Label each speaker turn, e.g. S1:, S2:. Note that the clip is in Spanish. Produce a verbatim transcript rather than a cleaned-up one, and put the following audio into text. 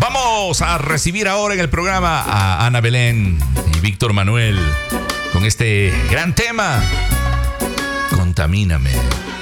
S1: Vamos a recibir ahora en el programa a Ana Belén y Víctor Manuel con este gran tema, Contamíname.